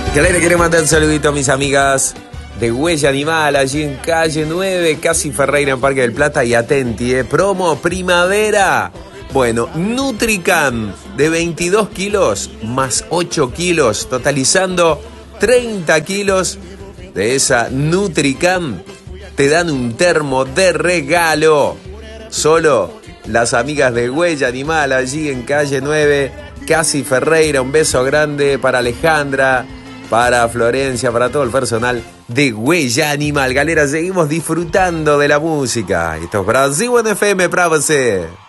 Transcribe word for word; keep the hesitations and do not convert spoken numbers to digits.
Que le quiero mandar un saludito a mis amigas de Huella Animal, allí en calle nueve, casi Ferreira, en Parque del Plata. Y atenti, eh, promo primavera. Bueno, Nutricam de veintidós kilos más ocho kilos, totalizando treinta kilos de esa Nutricam. Te dan un termo de regalo. Solo las amigas de Huella Animal, allí en calle nueve, casi Ferreira. Un beso grande para Alejandra, para Florencia, para todo el personal de Huella Animal. Galera, seguimos disfrutando de la música. Esto es Brasil en F M para você.